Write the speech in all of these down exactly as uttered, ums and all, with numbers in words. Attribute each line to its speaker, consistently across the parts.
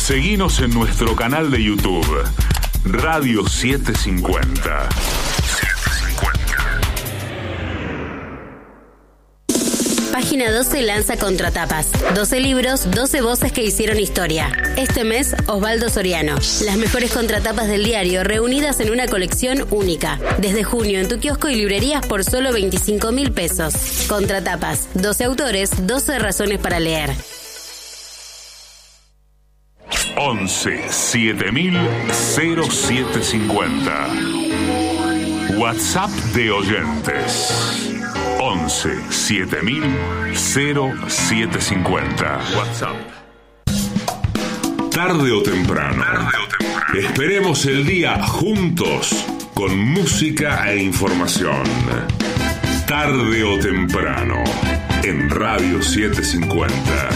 Speaker 1: Seguinos en nuestro canal de YouTube, Radio setecientos cincuenta.
Speaker 2: Página doce lanza Contratapas. doce libros, doce voces que hicieron historia. Este mes, Osvaldo Soriano. Las mejores contratapas del diario reunidas en una colección única. Desde junio en tu kiosco y librerías por solo veinticinco mil pesos. Contratapas. doce autores, doce razones para leer.
Speaker 1: once siete mil cero siete cincuenta. WhatsApp de oyentes. once siete mil cero siete cincuenta. WhatsApp. Tarde o temprano. Tarde o temprano. Esperemos el día juntos con música e información. Tarde o temprano en Radio setecientos cincuenta.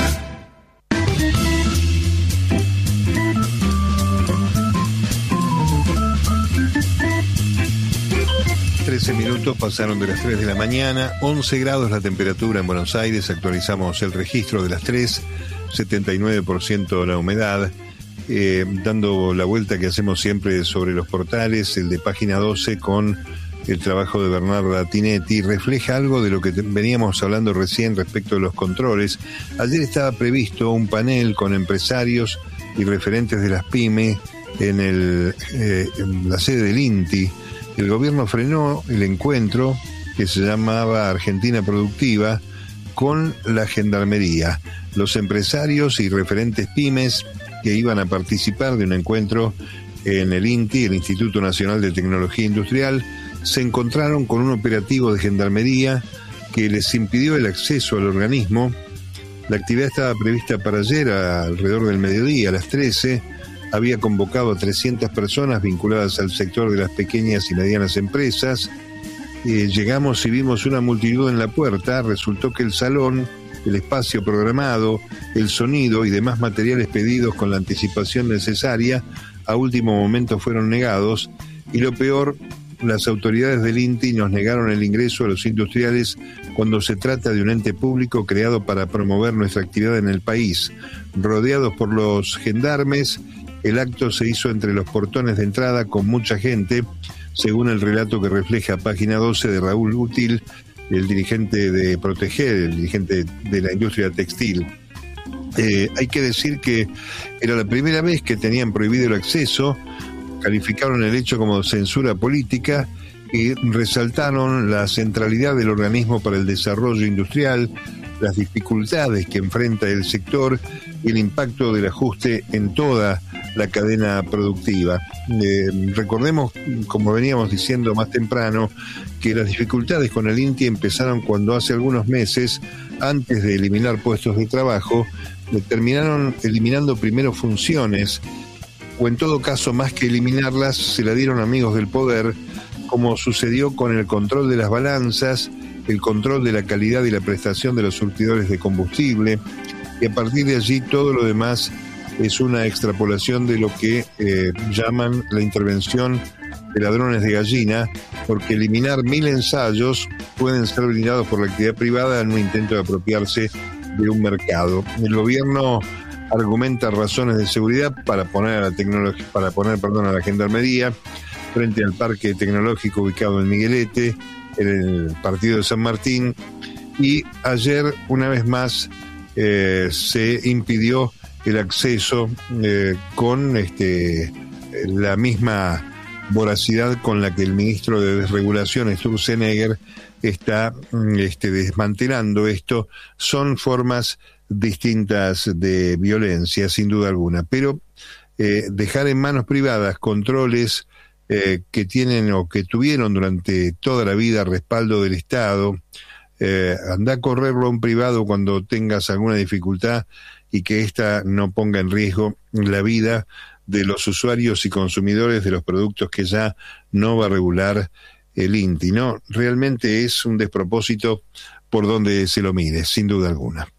Speaker 3: trece minutos pasaron de las tres de la mañana, once grados la temperatura en Buenos Aires, actualizamos el registro de las tres, setenta y nueve por ciento la humedad, eh, dando la vuelta que hacemos siempre sobre los portales, el de Página doce con el trabajo de Bernarda Tinetti, refleja algo de lo que veníamos hablando recién respecto de los controles. Ayer estaba previsto un panel con empresarios y referentes de las pymes en, el, eh, en la sede del INTI. El gobierno frenó el encuentro que se llamaba Argentina Productiva con la Gendarmería. Los empresarios y referentes pymes que iban a participar de un encuentro en el INTI, el Instituto Nacional de Tecnología Industrial, se encontraron con un operativo de Gendarmería que les impidió el acceso al organismo. La actividad estaba prevista para ayer alrededor del mediodía, a las trece. Había convocado a trescientas personas vinculadas al sector de las pequeñas y medianas empresas. Eh, llegamos y vimos una multitud en la puerta. Resultó que el salón, el espacio programado, el sonido y demás materiales pedidos con la anticipación necesaria, a último momento fueron negados. Y lo peor, las autoridades del INTI nos negaron el ingreso a los industriales cuando se trata de un ente público creado para promover nuestra actividad en el país. Rodeados por los gendarmes, el acto se hizo entre los portones de entrada con mucha gente, según el relato que refleja Página doce de Raúl Útil, el dirigente de Proteger, el dirigente de la industria textil. Eh, hay que decir que era la primera vez que tenían prohibido el acceso, calificaron el hecho como censura política y resaltaron la centralidad del organismo para el desarrollo industrial, las dificultades que enfrenta el sector y el impacto del ajuste en toda la cadena productiva. Eh, recordemos, como veníamos diciendo más temprano, que las dificultades con el INTI empezaron cuando hace algunos meses, antes de eliminar puestos de trabajo, terminaron eliminando primero funciones, o en todo caso, más que eliminarlas, se la dieron amigos del poder, como sucedió con el control de las balanzas, el control de la calidad y la prestación de los surtidores de combustible, y a partir de allí todo lo demás es una extrapolación de lo que eh, llaman la intervención de ladrones de gallina, porque eliminar mil ensayos pueden ser brindados por la actividad privada en un intento de apropiarse de un mercado. El gobierno argumenta razones de seguridad para poner a la tecnología, para poner, perdón, a la Gendarmería frente al parque tecnológico ubicado en Miguelete, en el partido de San Martín, y ayer una vez más eh, se impidió el acceso eh, con este la misma voracidad con la que el ministro de Desregulación, Sturzenegger, está este, desmantelando esto. Son formas distintas de violencia, sin duda alguna, pero eh, dejar en manos privadas controles eh, que tienen o que tuvieron durante toda la vida respaldo del Estado, eh, anda a correrlo a un privado cuando tengas alguna dificultad y que ésta no ponga en riesgo la vida de los usuarios y consumidores de los productos que ya no va a regular el INTI. No, realmente es un despropósito por donde se lo mire, sin duda alguna.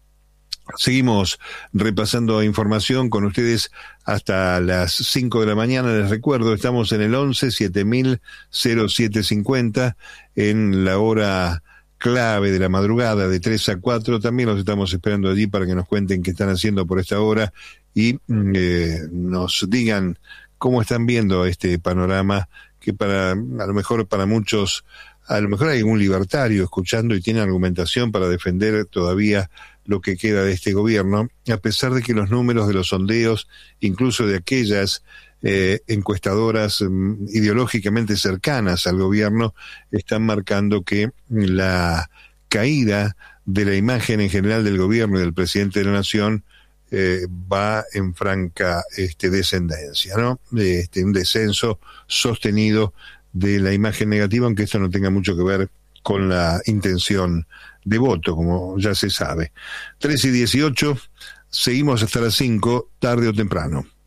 Speaker 3: Seguimos repasando información con ustedes hasta las cinco de la mañana. Les recuerdo, estamos en el once siete mil cero siete cincuenta en la hora clave de la madrugada de tres a cuatro. También los estamos esperando allí para que nos cuenten qué están haciendo por esta hora y eh, nos digan cómo están viendo este panorama que para, a lo mejor para muchos, a lo mejor hay algún libertario escuchando y tiene argumentación para defender todavía lo que queda de este gobierno, a pesar de que los números de los sondeos, incluso de aquellas eh, encuestadoras um, ideológicamente cercanas al gobierno, están marcando que la caída de la imagen en general del gobierno y del presidente de la nación eh, va en franca este, descendencia, ¿no? Este, un descenso sostenido de la imagen negativa, aunque esto no tenga mucho que ver con la intención de voto, como ya se sabe. tres y dieciocho, seguimos hasta las cinco, tarde o temprano.